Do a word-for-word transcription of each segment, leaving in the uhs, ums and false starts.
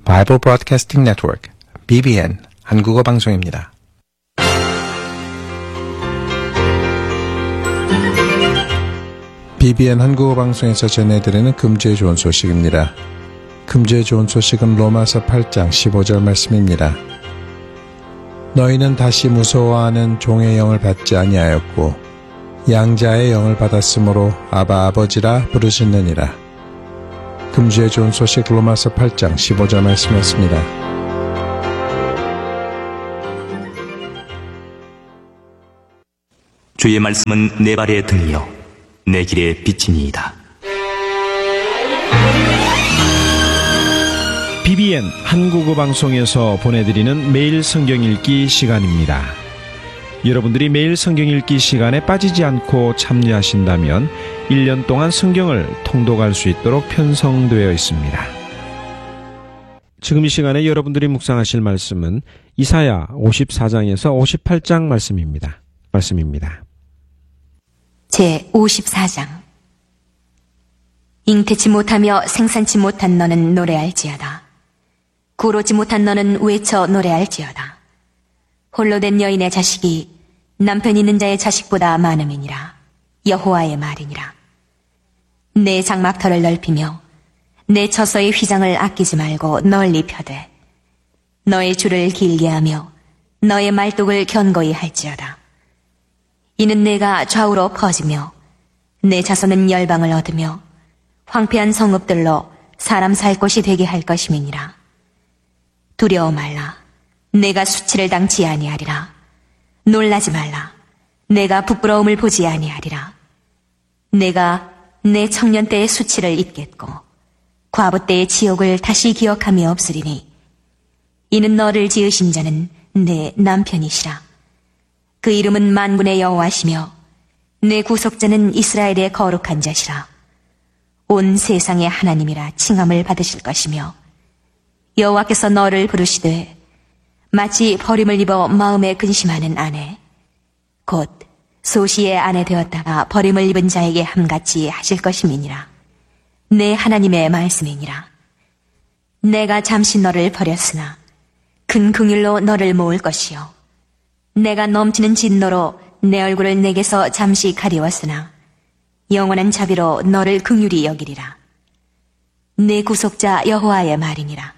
Bible Broadcasting Network, 비비엔 한국어 방송입니다. 비비엔 한국어 방송에서 전해드리는 금주의 좋은 소식입니다. 금주의 좋은 소식은 로마서 팔 장 십오 절 말씀입니다. 너희는 다시 무서워하는 종의 영을 받지 아니하였고 양자의 영을 받았으므로 아바 아버지라 부르시느니라. 금주의 좋은 소식 로마서 팔 장 십오 절 말씀이었습니다. 주의 말씀은 내 발의 등이요 내 길의 빛이니이다. 비비엔 한국어 방송에서 보내드리는 매일 성경 읽기 시간입니다. 여러분들이 매일 성경 읽기 시간에 빠지지 않고 참여하신다면 일 년 동안 성경을 통독할 수 있도록 편성되어 있습니다. 지금 이 시간에 여러분들이 묵상하실 말씀은 이사야 오십사 장에서 오십팔 장 말씀입니다. 말씀입니다. 제오십사 장. 잉태치 못하며 생산치 못한 너는 노래할지어다. 구로지 못한 너는 외쳐 노래할지어다. 홀로 된 여인의 자식이 남편 있는 자의 자식보다 많음이니라. 여호와의 말이니라. 내 장막터를 넓히며 내 처소의 휘장을 아끼지 말고 널리 펴되 너의 줄을 길게 하며 너의 말뚝을 견고히 할지어다. 이는 내가 좌우로 퍼지며 내 자손은 열방을 얻으며 황폐한 성읍들로 사람 살 곳이 되게 할 것임이니라. 두려워 말라. 내가 수치를 당치 아니하리라. 놀라지 말라. 내가 부끄러움을 보지 아니하리라. 내가 내 청년 때의 수치를 잊겠고 과부 때의 지옥을 다시 기억함이 없으리니 이는 너를 지으신 자는 내 남편이시라. 그 이름은 만군의 여호와시며 내 구속자는 이스라엘의 거룩한 자시라. 온 세상의 하나님이라 칭함을 받으실 것이며 여호와께서 너를 부르시되 마치 버림을 입어 마음에 근심하는 아내 곧 소시의 아내 되었다가 버림을 입은 자에게 함같이 하실 것임이니라. 내 하나님의 말씀이니라. 내가 잠시 너를 버렸으나 큰 긍휼로 너를 모을 것이요 내가 넘치는 진노로 내 얼굴을 내게서 잠시 가리웠으나 영원한 자비로 너를 긍휼히 여기리라. 내 구속자 여호와의 말이니라.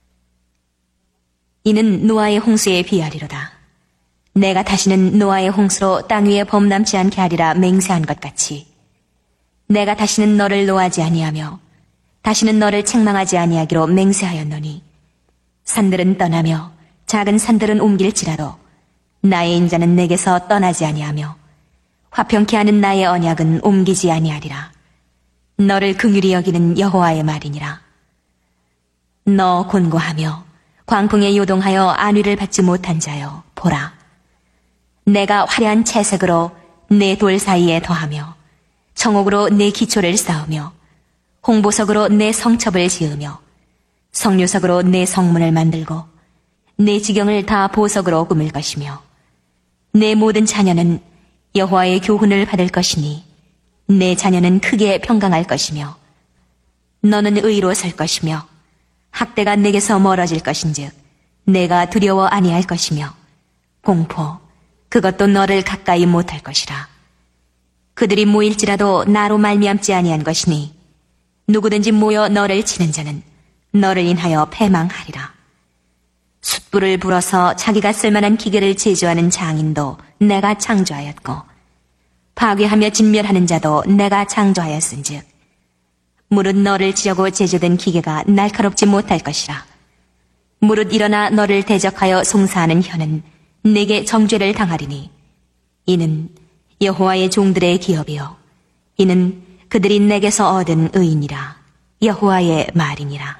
이는 노아의 홍수에 비하리로다. 내가 다시는 노아의 홍수로 땅 위에 범람치 않게 하리라 맹세한 것 같이 내가 다시는 너를 노하지 아니하며 다시는 너를 책망하지 아니하기로 맹세하였노니 산들은 떠나며 작은 산들은 옮길지라도 나의 인자는 내게서 떠나지 아니하며 화평케 하는 나의 언약은 옮기지 아니하리라. 너를 긍휼히 여기는 여호와의 말이니라. 너 곤고하며 광풍에 요동하여 안위를 받지 못한 자여 보라. 내가 화려한 채색으로 내 돌 사이에 더하며 청옥으로 내 기초를 쌓으며 홍보석으로 내 성첩을 지으며 석류석으로 내 성문을 만들고 내 지경을 다 보석으로 꾸밀 것이며 내 모든 자녀는 여호와의 교훈을 받을 것이니 내 자녀는 크게 평강할 것이며 너는 의로 설 것이며 학대가 내게서 멀어질 것인즉 내가 두려워 아니할 것이며 공포 그것도 너를 가까이 못할 것이라. 그들이 모일지라도 나로 말미암지 아니한 것이니 누구든지 모여 너를 치는 자는 너를 인하여 패망하리라. 숯불을 불어서 자기가 쓸만한 기계를 제조하는 장인도 내가 창조하였고 파괴하며 진멸하는 자도 내가 창조하였은즉 무릇 너를 치려고 제조된 기계가 날카롭지 못할 것이라. 무릇 일어나 너를 대적하여 송사하는 혀는 내게 정죄를 당하리니 이는 여호와의 종들의 기업이요 이는 그들이 내게서 얻은 의인이라. 여호와의 말이니라.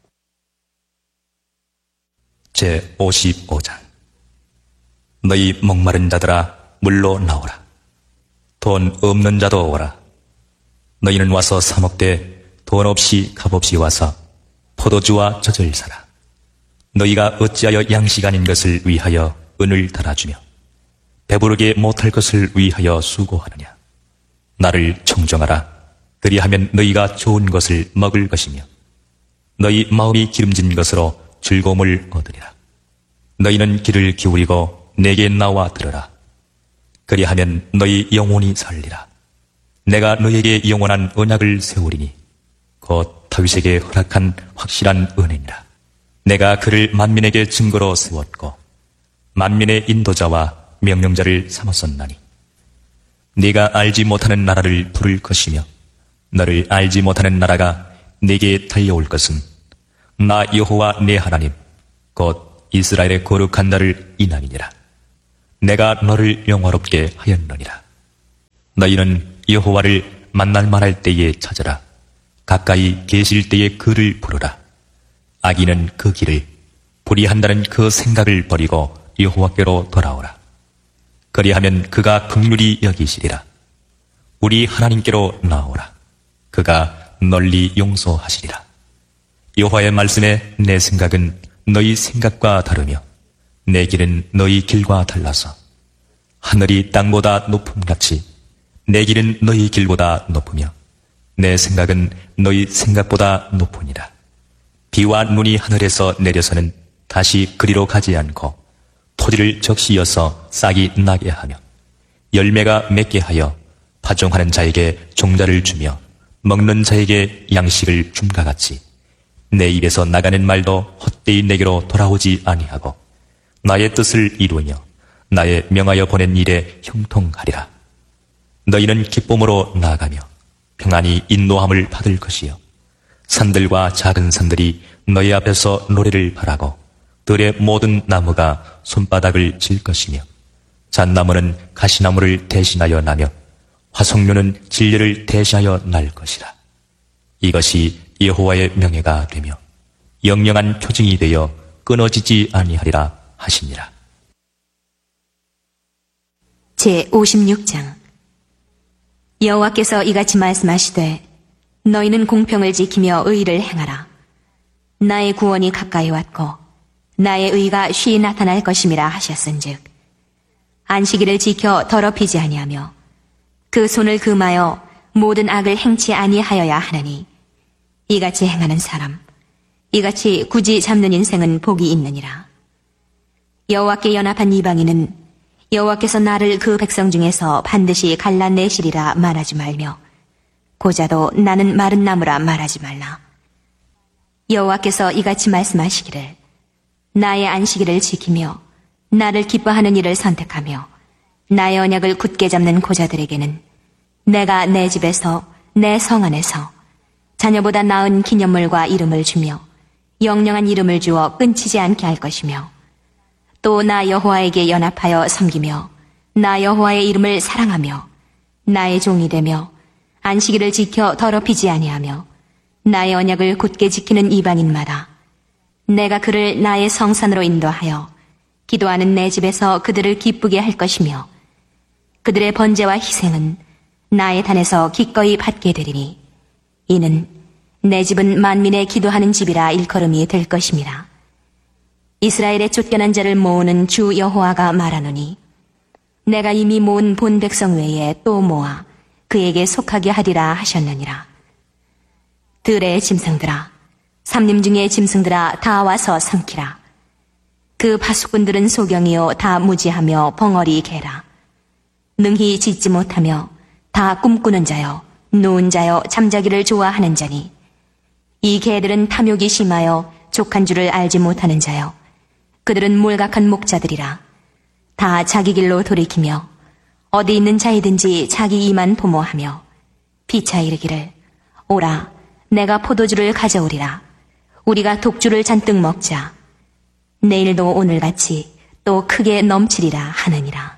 제오십오 장. 너희 목마른 자들아 물로 나오라. 돈 없는 자도 오라. 너희는 와서 사 먹되 돈 없이 값없이 와서 포도주와 젖을 사라. 너희가 어찌하여 양식 아닌 것을 위하여 은을 달아주며 배부르게 못할 것을 위하여 수고하느냐. 나를 청정하라. 그리하면 너희가 좋은 것을 먹을 것이며 너희 마음이 기름진 것으로 즐거움을 얻으리라. 너희는 귀를 기울이고 내게 나와 들으라. 그리하면 너희 영혼이 살리라. 내가 너희에게 영원한 언약을 세우리니 곧 다윗에게 허락한 확실한 은혜니라. 내가 그를 만민에게 증거로 세웠고 만민의 인도자와 명령자를 삼았었나니 네가 알지 못하는 나라를 부를 것이며 너를 알지 못하는 나라가 네게 달려올 것은 나 여호와 네 하나님 곧 이스라엘의 거룩한 나를 인함이니라. 내가 너를 영화롭게 하였느니라. 너희는 여호와를 만날 만할 때에 찾으라. 가까이 계실 때에 그를 부르라. 악인은 그 길을, 불의한다는 그 생각을 버리고 여호와께로 돌아오라. 그리하면 그가 긍휼히 여기시리라. 우리 하나님께로 나오라. 그가 널리 용서하시리라. 여호와의 말씀에 내 생각은 너희 생각과 다르며 내 길은 너희 길과 달라서 하늘이 땅보다 높음같이 내 길은 너희 길보다 높으며 내 생각은 너희 생각보다 높으니라. 비와 눈이 하늘에서 내려서는 다시 그리로 가지 않고 토지를 적시어서 싹이 나게 하며 열매가 맺게 하여 파종하는 자에게 종자를 주며 먹는 자에게 양식을 줌과 같이 내 입에서 나가는 말도 헛되이 내게로 돌아오지 아니하고 나의 뜻을 이루며 나의 명하여 보낸 일에 형통하리라. 너희는 기쁨으로 나아가며 평안히 인도함을 받을 것이요 산들과 작은 산들이 너희 앞에서 노래를 바라고 들의 모든 나무가 손바닥을 질 것이며 잣나무는 가시나무를 대신하여 나며 화석류는 진리를 대신하여 날 것이라. 이것이 여호와의 명예가 되며 영영한 표징이 되어 끊어지지 아니하리라 하시니라. 제오십육 장. 여호와께서 이같이 말씀하시되 너희는 공평을 지키며 의를 행하라. 나의 구원이 가까이 왔고 나의 의가 쉬이 나타날 것임이라 하셨은즉 안식일을 지켜 더럽히지 아니하며 그 손을 금하여 모든 악을 행치 아니하여야 하느니 이같이 행하는 사람 이같이 굳이 잡는 인생은 복이 있느니라. 여호와께 연합한 이방인은 여호와께서 나를 그 백성 중에서 반드시 갈라내시리라 말하지 말며 고자도 나는 마른 나무라 말하지 말라. 여호와께서 이같이 말씀하시기를 나의 안식일을 지키며 나를 기뻐하는 일을 선택하며 나의 언약을 굳게 잡는 고자들에게는 내가 내 집에서 내 성 안에서 자녀보다 나은 기념물과 이름을 주며 영영한 이름을 주어 끊치지 않게 할 것이며 또 나 여호와에게 연합하여 섬기며 나 여호와의 이름을 사랑하며 나의 종이 되며 안식일을 지켜 더럽히지 아니하며 나의 언약을 굳게 지키는 이방인마다 내가 그를 나의 성산으로 인도하여 기도하는 내 집에서 그들을 기쁘게 할 것이며 그들의 번제와 희생은 나의 단에서 기꺼이 받게 되리니 이는 내 집은 만민의 기도하는 집이라 일컬음이 될 것임이라. 이스라엘의 쫓겨난 자를 모으는 주 여호와가 말하노니 내가 이미 모은 본 백성 외에 또 모아 그에게 속하게 하리라 하셨느니라. 들의 짐승들아 삼림 중의 짐승들아 다 와서 삼키라. 그 파수꾼들은 소경이요 다 무지하며 벙어리 개라. 능히 짖지 못하며 다 꿈꾸는 자여 누운 자여 잠자기를 좋아하는 자니 이 개들은 탐욕이 심하여 족한 줄을 알지 못하는 자여 그들은 몰각한 목자들이라. 다 자기 길로 돌이키며 어디 있는 자이든지 자기 이만 도모하며 피차 이르기를 오라 내가 포도주를 가져오리라. 우리가 독주를 잔뜩 먹자. 내일도 오늘같이 또 크게 넘치리라 하느니라.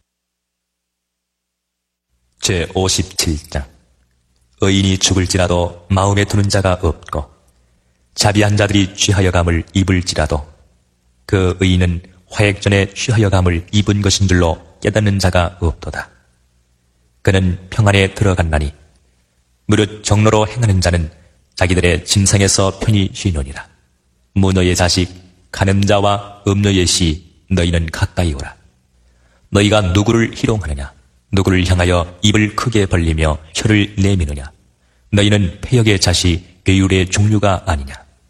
제오십칠 장. 의인이 죽을지라도 마음에 두는 자가 없고 자비한 자들이 취하여감을 입을지라도 그 의인은 화액전에 취하여감을 입은 것인 줄로 깨닫는 자가 없도다. 그는 평안에 들어갔나니 무릇 정로로 행하는 자는 자기들의 짐승에서 편히 쉬노니라. 무너의 자식 가늠 자와 음녀의 시 너희는 가까이 오라. 너희가 누구를 희롱하느냐 누구를 향하여 입을 크게 벌리며 혀를 내미느냐 너희는 폐역의 자식 괴율의 종류가 아니냐.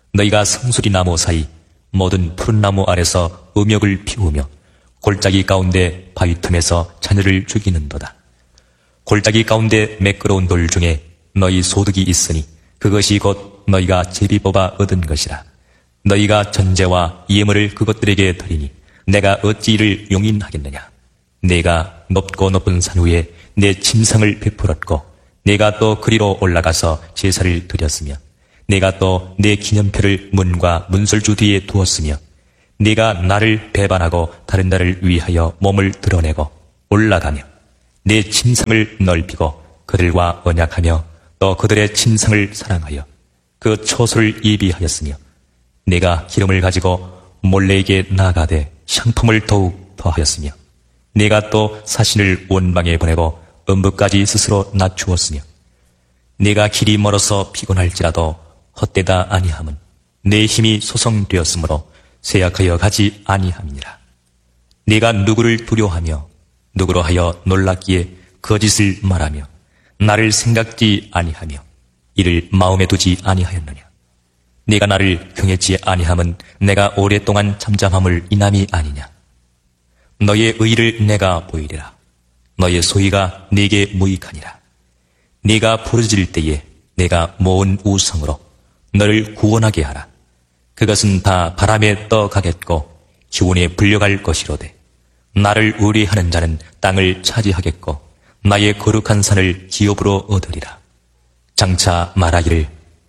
너희가 성수리 나무 사이 모든 푸른 나무 아래서 음욕을 피우며 골짜기 가운데 바위 틈에서 자녀를 죽이는도다. 골짜기 가운데 매끄러운 돌 중에 너희 소득이 있으니 그것이 곧 너희가 제비 뽑아 얻은 것이라. 너희가 전제와 예물을 그것들에게 드리니 내가 어찌 이를 용인하겠느냐. 내가 높고 높은 산 위에 내 침상을 베풀었고 내가 또 그리로 올라가서 제사를 드렸으며 내가 또 내 기념표를 문과 문설주 뒤에 두었으며 네가 나를 배반하고 다른 나를 위하여 몸을 드러내고 올라가며 내 침상을 넓히고 그들과 언약하며 또 그들의 침상을 사랑하여 그 초소를 예비하였으며 네가 기름을 가지고 몰래에게 나아가되 향품을 더욱 더하였으며 네가 또 사신을 원방에 보내고 음부까지 스스로 낮추었으며 네가 길이 멀어서 피곤할지라도 헛되다 아니함은 내 힘이 소성되었으므로 쇠약하여 가지 아니함이니라. 네가 누구를 두려워하며 누구로 하여 놀랍기에 거짓을 말하며 나를 생각지 아니하며 이를 마음에 두지 아니하였느냐. 네가 나를 경외치 아니함은 내가 오랫동안 잠잠함을 인함이 아니냐. 너의 의를 내가 보이리라. 너의 소위가 네게 무익하니라. 네가 부르짖을 때에 내가 모은 우성으로 너를 구원하게 하라. 그것은 다 바람에 떠가겠고 기온에 불려갈 것이로되 나를 의뢰하는 자는 땅을 차지하겠고 나의 거룩한 산을 기업으로 얻으리라. 장차 말하기를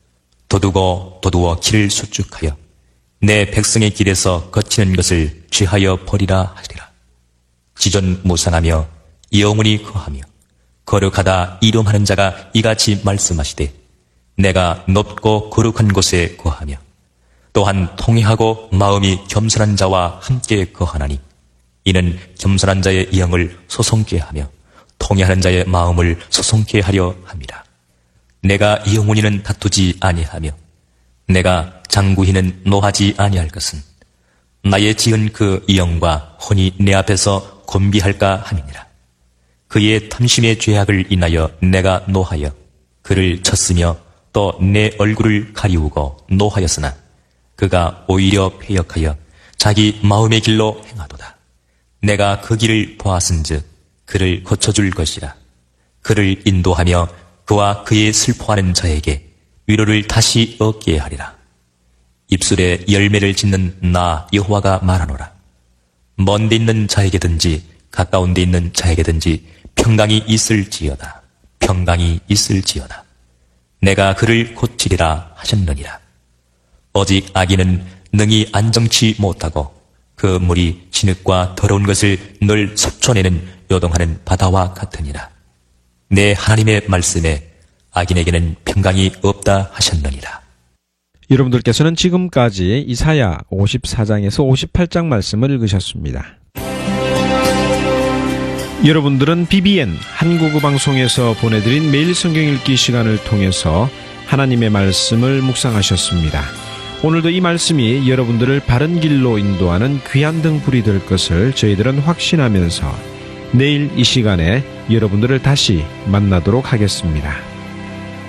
도두고 도두어 길을 수축하여 내 백성의 길에서 거치는 것을 취하여 버리라 하리라. 지존무상하며 영원히 거하며 거룩하다 이름하는 자가 이같이 말씀하시되 내가 높고 거룩한 곳에 거하며 또한 통회하고 마음이 겸손한 자와 함께 거하나니 이는 겸손한 자의 영을 소송케 하며 통회하는 자의 마음을 소송케 하려 함이라. 내가 영원히는 다투지 아니하며 내가 장구히는 노하지 아니할 것은 나의 지은 그 영과 혼이 내 앞에서 곤비할까 함이니라. 그의 탐심의 죄악을 인하여 내가 노하여 그를 쳤으며 또 내 얼굴을 가리우고 노하였으나 그가 오히려 패역하여 자기 마음의 길로 행하도다. 내가 그 길을 보았은즉 그를 고쳐줄 것이라. 그를 인도하며 그와 그의 슬퍼하는 자에게 위로를 다시 얻게 하리라. 입술에 열매를 짓는 나 여호와가 말하노라. 먼 데 있는 자에게든지 가까운 데 있는 자에게든지 평강이 있을지어다. 평강이 있을지어다. 내가 그를 고치리라 하셨느니라. 오직 악인은 능히 안정치 못하고 그 물이 진흙과 더러운 것을 늘 섭초내는 요동하는 바다와 같으니라. 내 하나님의 말씀에 악인에게는 평강이 없다 하셨느니라. 여러분들께서는 지금까지 이사야 오십사 장에서 오십팔 장 말씀을 읽으셨습니다. 여러분들은 비비엔 한국어 방송에서 보내드린 매일 성경 읽기 시간을 통해서 하나님의 말씀을 묵상하셨습니다. 오늘도 이 말씀이 여러분들을 바른 길로 인도하는 귀한 등불이 될 것을 저희들은 확신하면서 내일 이 시간에 여러분들을 다시 만나도록 하겠습니다.